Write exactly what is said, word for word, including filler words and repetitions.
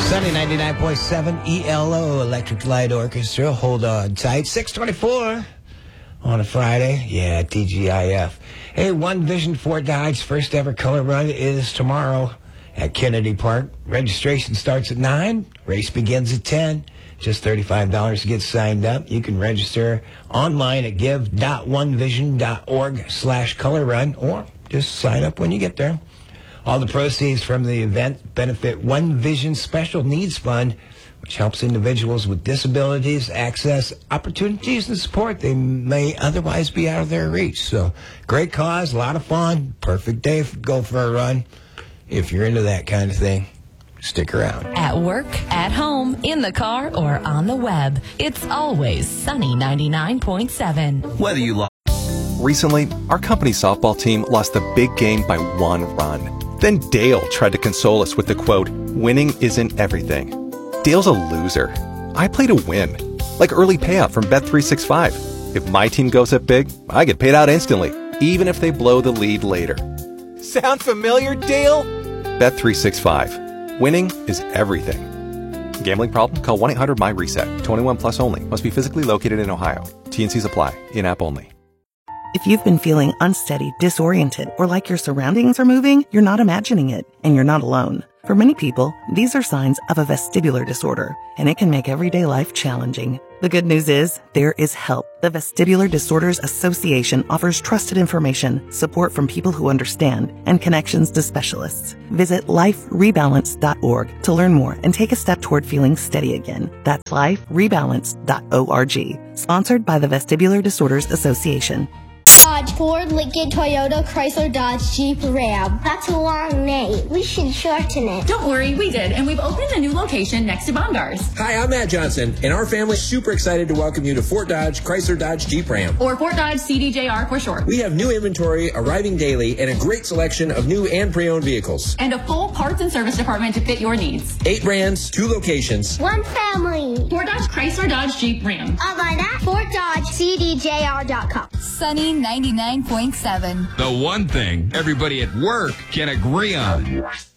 Sunny ninety-nine point seven E L O, Electric Light Orchestra. Hold on tight. six twenty-four on a Friday. Yeah, T G I F. Hey, One Vision Ford Dodge first ever color run is tomorrow at Kennedy Park. Registration starts at nine. Race begins at ten. Just thirty-five dollars to get signed up. You can register online at give.onevision.org slash color run, or just sign up when you get there. All the proceeds from the event benefit One Vision Special Needs Fund, which helps individuals with disabilities access opportunities and support they may otherwise be out of their reach. So, great cause, a lot of fun, perfect day to go for a run. If you're into that kind of thing, stick around. At work, at home, in the car, or on the web, it's always Sunny ninety-nine point seven. Whether you love. Recently, our company softball team lost the big game by one run. Then Dale tried to console us with the quote, "Winning isn't everything." Dale's a loser. I play to win. Like early payout from Bet three sixty-five. If my team goes up big, I get paid out instantly, even if they blow the lead later. Sound familiar, Dale? Bet three sixty-five. Winning is everything. Gambling problem? Call one eight hundred M Y reset. twenty-one plus only. Must be physically located in Ohio. T N Cs apply. In-app only. If you've been feeling unsteady, disoriented, or like your surroundings are moving, you're not imagining it, and you're not alone. For many people, these are signs of a vestibular disorder, and it can make everyday life challenging. The good news is, there is help. The Vestibular Disorders Association offers trusted information, support from people who understand, and connections to specialists. Visit life rebalance dot org to learn more and take a step toward feeling steady again. That's life rebalance dot org. Sponsored by the Vestibular Disorders Association. Dodge, Ford, Lincoln, Toyota, Chrysler, Dodge, Jeep, Ram. That's a long name. We should shorten it. Don't worry, we did, and we've opened a new location next to Bongars. Hi, I'm Matt Johnson, and our family's super excited to welcome you to Fort Dodge, Chrysler, Dodge, Jeep, Ram. Or Fort Dodge C D J R for short. We have new inventory arriving daily and a great selection of new and pre-owned vehicles. And a full parts and service department to fit your needs. Eight brands, two locations. One family. Fort Dodge, Chrysler, Dodge, Jeep, Ram. Online at Fort Dodge C D J R dot com. Sunny ninety-nine point seven. The one thing everybody at work can agree on.